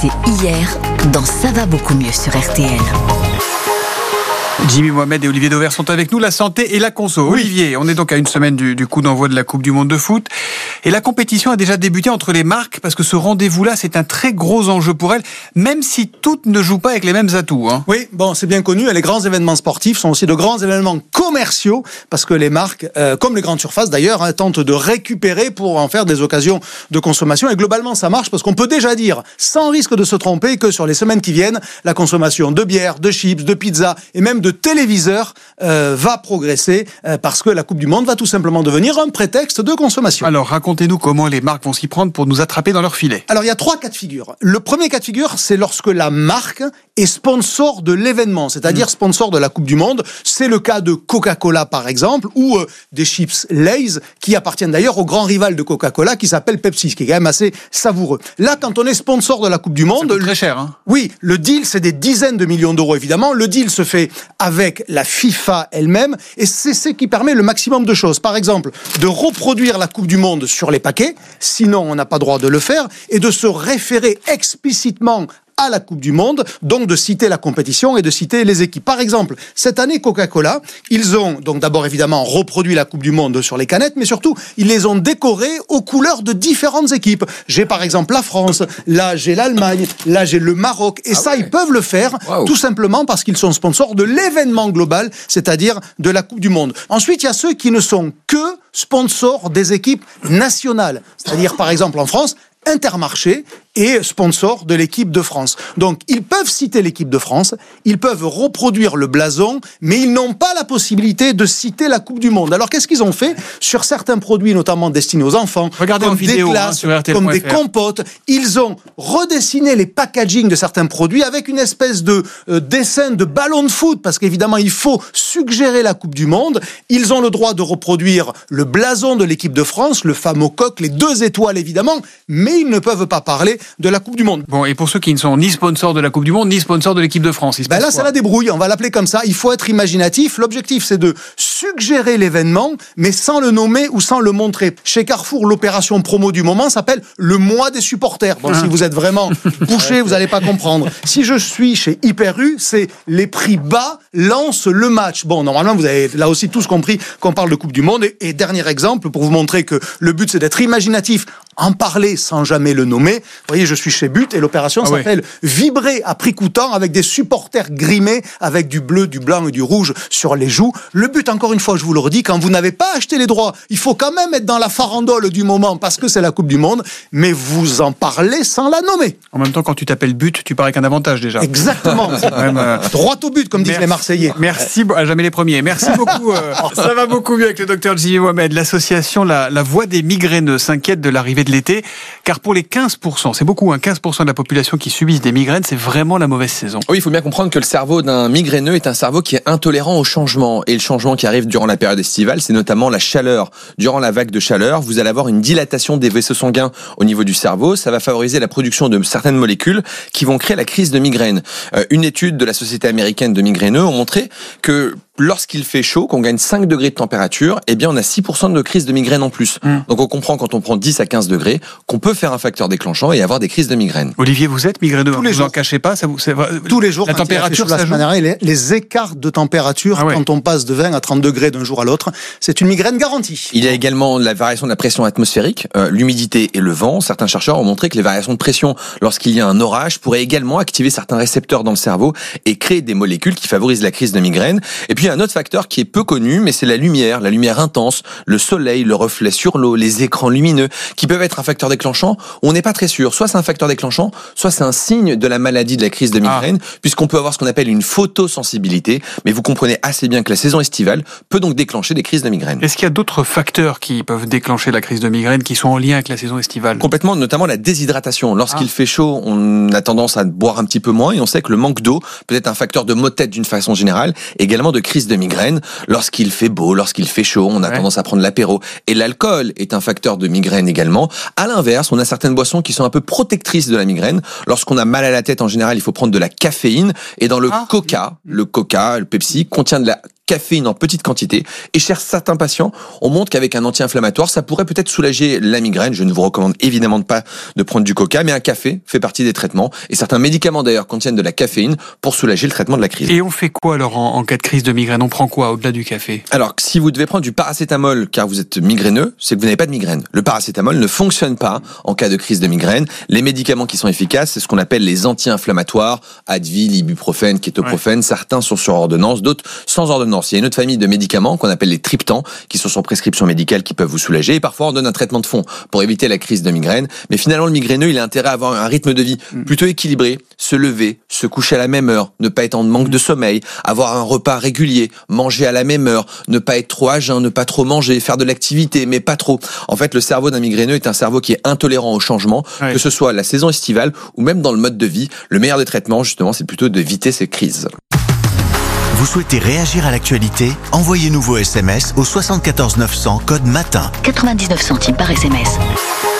C'était hier dans Ça va beaucoup mieux sur RTL. Jimmy Mohamed et Olivier Dauvert sont avec nous, la santé et la conso. Oui. Olivier, on est donc à une semaine du coup d'envoi de la Coupe du Monde de foot. Et la compétition a déjà débuté entre les marques, parce que ce rendez-vous-là, c'est un très gros enjeu pour elles, même si toutes ne jouent pas avec les mêmes atouts. Oui, bon, c'est bien connu. Les grands événements sportifs sont aussi de grands événements commerciaux, parce que les marques, comme les grandes surfaces d'ailleurs, tentent de récupérer pour en faire des occasions de consommation. Et globalement, ça marche, parce qu'on peut déjà dire, sans risque de se tromper, que sur les semaines qui viennent, la consommation de bière, de chips, de pizza et même de téléviseurs va progresser, parce que la Coupe du Monde va tout simplement devenir un prétexte de consommation. Alors, racontez-nous comment les marques vont s'y prendre pour nous attraper dans leur filet. Alors, il y a 3 cas de figure. Le premier cas de figure, c'est lorsque la marque est sponsor de l'événement, c'est-à-dire sponsor de la Coupe du Monde. C'est le cas de Coca-Cola, par exemple, ou des chips Lay's, qui appartiennent d'ailleurs au grand rival de Coca-Cola, qui s'appelle Pepsi, ce qui est quand même assez savoureux. Là, quand on est sponsor de la Coupe du Monde... Ça coûte très cher, Oui, le deal, c'est des dizaines de millions d'euros, évidemment. Le deal se fait avec la FIFA elle-même, et c'est ce qui permet le maximum de choses. Par exemple, de reproduire la Coupe du Monde sur les paquets, sinon on n'a pas droit de le faire, et de se référer explicitement à la Coupe du Monde, donc de citer la compétition et de citer les équipes. Par exemple, cette année, Coca-Cola, ils ont donc d'abord évidemment reproduit la Coupe du Monde sur les canettes, mais surtout, ils les ont décorées aux couleurs de différentes équipes. J'ai par exemple la France, là j'ai l'Allemagne, là j'ai le Maroc, et ils peuvent le faire tout simplement parce qu'ils sont sponsors de l'événement global, c'est-à-dire de la Coupe du Monde. Ensuite, il y a ceux qui ne sont que sponsors des équipes nationales, c'est-à-dire par exemple en France, Intermarché est sponsor de l'équipe de France. Donc, ils peuvent citer l'équipe de France, ils peuvent reproduire le blason, mais ils n'ont pas la possibilité de citer la Coupe du Monde. Alors, qu'est-ce qu'ils ont fait sur certains produits, notamment destinés aux enfants, regardez comme en vidéo, des glaces, sur RTL.fr. comme des compotes? Ils ont redessiné les packaging de certains produits avec une espèce de dessin de ballon de foot, parce qu'évidemment, il faut suggérer la Coupe du Monde. Ils ont le droit de reproduire le blason de l'équipe de France, le fameux coq, les 2 étoiles évidemment, mais ils ne peuvent pas parler de la Coupe du Monde. Bon, et pour ceux qui ne sont ni sponsors de la Coupe du Monde, ni sponsors de l'équipe de France, là, c'est la débrouille, on va l'appeler comme ça. Il faut être imaginatif. L'objectif, c'est de suggérer l'événement, mais sans le nommer ou sans le montrer. Chez Carrefour, l'opération promo du moment s'appelle le mois des supporters. Bon, si vous êtes vraiment bouché, vous n'allez pas comprendre. Si je suis chez Hyper U, c'est les prix bas lancent le match. Bon, normalement, vous avez là aussi tous compris qu'on parle de Coupe du Monde. Et dernier exemple, pour vous montrer que le but, c'est d'être imaginatif, en parler sans jamais le nommer. Vous voyez, je suis chez But et l'opération s'appelle Vibrer à prix coûtant, avec des supporters grimés avec du bleu, du blanc et du rouge sur les joues. Le but, encore une fois, je vous le redis, quand vous n'avez pas acheté les droits, il faut quand même être dans la farandole du moment parce que c'est la Coupe du Monde, mais vous en parlez sans la nommer. En même temps, quand tu t'appelles But, tu parais qu'un avantage déjà. Exactement. Droit au but, comme disent les Marseillais. Merci, jamais les premiers. Merci beaucoup. Ça va beaucoup mieux avec le docteur Jimmy Mohamed. L'association La Voix des migraineux s'inquiète de l'arrivée de l'été, car pour les 15%, c'est beaucoup, 15% de la population qui subissent des migraines, c'est vraiment la mauvaise saison. Oui, il faut bien comprendre que le cerveau d'un migraineux est un cerveau qui est intolérant au changement. Et le changement qui arrive durant la période estivale, c'est notamment la chaleur. Durant la vague de chaleur, vous allez avoir une dilatation des vaisseaux sanguins au niveau du cerveau. Ça va favoriser la production de certaines molécules qui vont créer la crise de migraine. Une étude de la Société américaine de migraineux a montré que lorsqu'il fait chaud, qu'on gagne 5 degrés de température, eh bien on a 6% de crise de migraine en plus. Donc on comprend quand on prend 10 à 15 degrés qu'on peut faire un facteur déclenchant et avoir des crises de migraine. Olivier, vous êtes migraineux? Tous les jours. Vous n'en cachez pas, tous les jours. La température, ça joue. Les écarts de température quand on passe de 20 à 30 degrés d'un jour à l'autre, c'est une migraine garantie. Il y a également la variation de la pression atmosphérique, l'humidité et le vent. Certains chercheurs ont montré que les variations de pression lorsqu'il y a un orage pourraient également activer certains récepteurs dans le cerveau et créer des molécules qui favorisent la crise de migraine. Et puis il y a un autre facteur qui est peu connu, mais c'est la lumière intense, le soleil, le reflet sur l'eau, les écrans lumineux, qui peuvent être un facteur déclenchant. On n'est pas très sûr. Soit c'est un facteur déclenchant, soit c'est un signe de la maladie de la crise de migraine, puisqu'on peut avoir ce qu'on appelle une photosensibilité. Mais vous comprenez assez bien que la saison estivale peut donc déclencher des crises de migraine. Est-ce qu'il y a d'autres facteurs qui peuvent déclencher la crise de migraine qui sont en lien avec la saison estivale? Complètement, notamment la déshydratation. Lorsqu'il fait chaud, on a tendance à boire un petit peu moins et on sait que le manque d'eau peut être un facteur de maux de tête d'une façon générale, également de crise de migraine. Lorsqu'il fait beau, lorsqu'il fait chaud, on a tendance à prendre l'apéro. Et l'alcool est un facteur de migraine également. À l'inverse, on a certaines boissons qui sont un peu protectrices de la migraine. Lorsqu'on a mal à la tête, en général, il faut prendre de la caféine. Et dans le Coca, le Pepsi contient de la caféine en petite quantité. Et chez certains patients, on montre qu'avec un anti-inflammatoire, ça pourrait peut-être soulager la migraine. Je ne vous recommande évidemment pas de prendre du coca, mais un café fait partie des traitements. Et certains médicaments d'ailleurs contiennent de la caféine pour soulager le traitement de la crise. Et on fait quoi alors en cas de crise de migraine? On prend quoi au-delà du café? Alors, si vous devez prendre du paracétamol car vous êtes migraineux, c'est que vous n'avez pas de migraine. Le paracétamol ne fonctionne pas en cas de crise de migraine. Les médicaments qui sont efficaces, c'est ce qu'on appelle les anti-inflammatoires, Advil, ibuprofène, kétoprofène. Certains sont sur ordonnance, d'autres sans ordonnance. Il y a une autre famille de médicaments qu'on appelle les triptans, qui sont sur prescription médicale, qui peuvent vous soulager. Et parfois, on donne un traitement de fond pour éviter la crise de migraine. Mais finalement, le migraineux, il a intérêt à avoir un rythme de vie plutôt équilibré, se lever, se coucher à la même heure, ne pas être en manque de sommeil, avoir un repas régulier, manger à la même heure, ne pas être trop à jeun, ne pas trop manger, faire de l'activité, mais pas trop. En fait, le cerveau d'un migraineux est un cerveau qui est intolérant au changement, que ce soit la saison estivale ou même dans le mode de vie. Le meilleur des traitements, justement, c'est plutôt d'éviter ces crises. Vous souhaitez réagir à l'actualité? Envoyez-nous vos SMS au 74 900 code MATIN. 99 centimes par SMS.